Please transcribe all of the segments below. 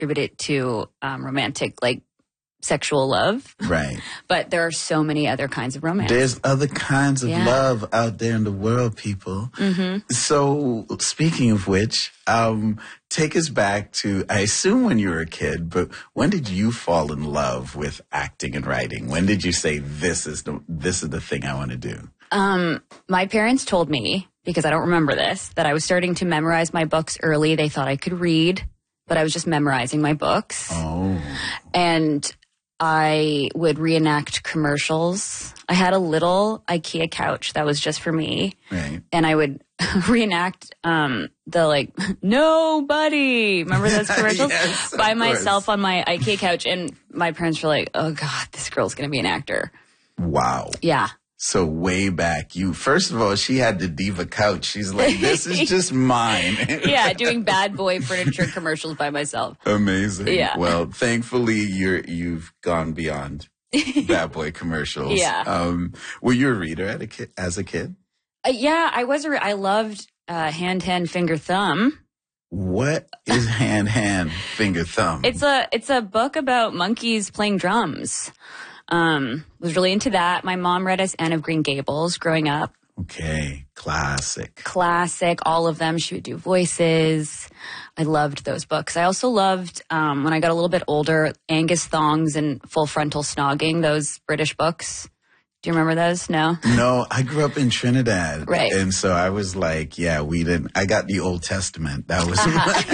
attribute it to romantic, like sexual love. Right. But there are so many other kinds of romance. There's other kinds of love out there in the world, people. Mm-hmm. So speaking of which, take us back to, I assume when you were a kid, but when did you fall in love with acting and writing? When did you say, this is the thing I want to do? My parents told me, because I don't remember this, that I was starting to memorize my books early. They thought I could read, but I was just memorizing my books. Oh. And I would reenact commercials. I had a little IKEA couch that was just for me. Right. And I would reenact the like, nobody. Remember those commercials? Yes, by myself on my IKEA couch. And my parents were like, oh God, this girl's going to be an actor. Wow. Yeah. So way back, first of all, she had the diva couch. She's like, this is just mine. Yeah, doing bad boy furniture commercials by myself. Amazing. Yeah. Well, thankfully, you've gone beyond bad boy commercials. Yeah. Were you a reader as a kid? Yeah, I was. I loved Hand, Hand, Finger, Thumb. What is Hand, Hand, Finger, Thumb? It's a book about monkeys playing drums. Was really into that. My mom read us Anne of Green Gables growing up. Okay. Classic, all of them. She would do voices. I loved those books. I also loved, when I got a little bit older, Angus Thongs and Full Frontal Snogging, those British books. Do you remember those? No? No, I grew up in Trinidad. Right. And so I was like, I got the Old Testament. That was,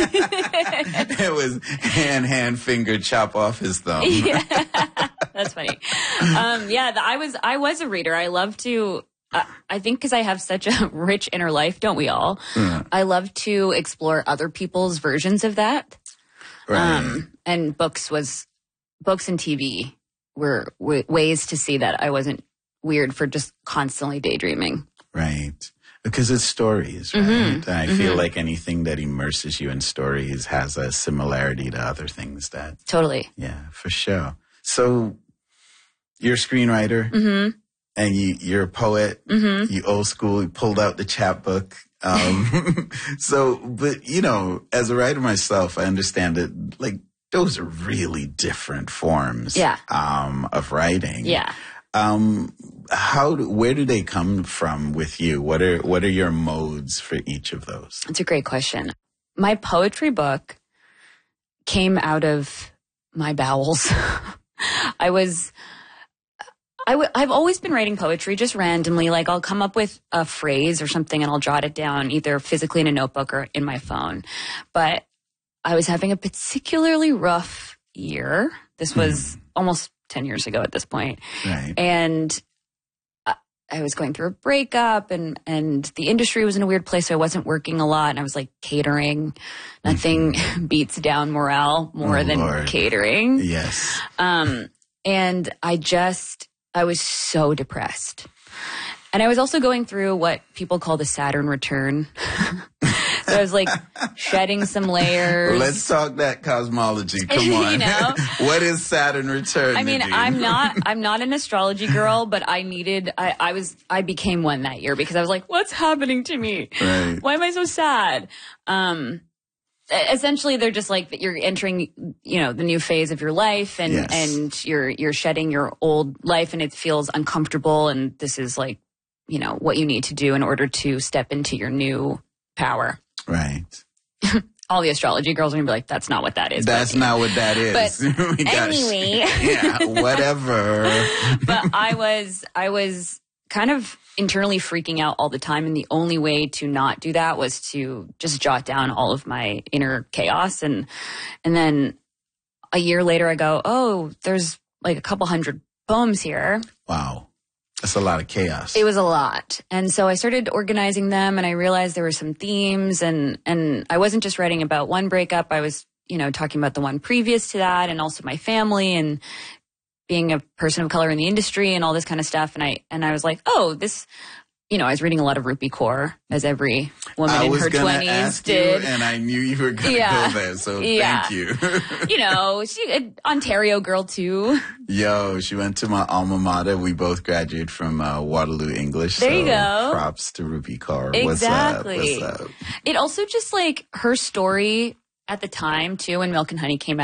it was hand, finger, chop off his thumb. Yeah. That's funny. I was a reader. I love to, I think because I have such a rich inner life, don't we all? Yeah. I love to explore other people's versions of that. Right. And books and TV were ways to see that I wasn't weird for just constantly daydreaming. Right. Because it's stories, right? Mm-hmm. And I feel like anything that immerses you in stories has a similarity to other things that... Totally. Yeah, for sure. So you're a screenwriter and you're a poet. You old school, you pulled out the chapbook. But as a writer myself, I understand that like those are really different forms of writing. Yeah. Where do they come from with you? What are your modes for each of those? It's a great question. My poetry book came out of my bowels. I've always been writing poetry just randomly. Like I'll come up with a phrase or something and I'll jot it down either physically in a notebook or in my phone. But I was having a particularly rough year. This was almost 10 years ago at this point. Right. And I was going through a breakup and the industry was in a weird place. So I wasn't working a lot and I was like catering. Nothing beats down morale more than catering. Yes. And I was so depressed. And I was also going through what people call the Saturn return. So I was like shedding some layers. Let's talk that cosmology. Come on. What is Saturn return? I mean, I'm not an astrology girl, but I became one that year because I was like, what's happening to me? Right. Why am I so sad? Essentially they're just like that you're entering, the new phase of your life and you're shedding your old life and it feels uncomfortable. And this is like, what you need to do in order to step into your new power. Right. All the astrology girls are going to be like, that's not what that is. That's not what that is. But anyway. Yeah, whatever. But I was kind of internally freaking out all the time. And the only way to not do that was to just jot down all of my inner chaos. And then a year later I go, oh, there's like a couple hundred poems here. Wow. That's a lot of chaos. It was a lot. And so I started organizing them and I realized there were some themes and I wasn't just writing about one breakup. I was, talking about the one previous to that and also my family and being a person of color in the industry and all this kind of stuff. And I was like, oh, this, I was reading a lot of Rupi Kaur, as every woman in her 20s did. And I knew you were going to go there, so thank you. She Ontario girl too. Yo, she went to my alma mater. We both graduated from Waterloo English. There you go. Props to Rupi Kaur. Exactly. What's up? It also just like her story at the time too, when Milk and Honey came out.